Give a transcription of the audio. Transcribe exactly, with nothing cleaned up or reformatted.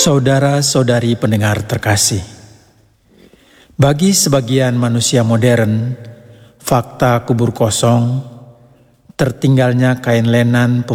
Saudara-saudari pendengar terkasih, bagi sebagian manusia modern, fakta kubur kosong, tertinggalnya kain lenan